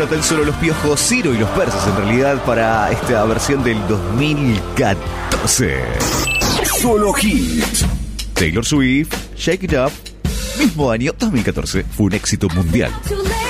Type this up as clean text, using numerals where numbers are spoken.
bueno, tan solo los Piojos, Ciro y los Persas en realidad para esta versión del 2014. Solo hits. Taylor Swift, Shake It Up, mismo año 2014, fue un éxito mundial.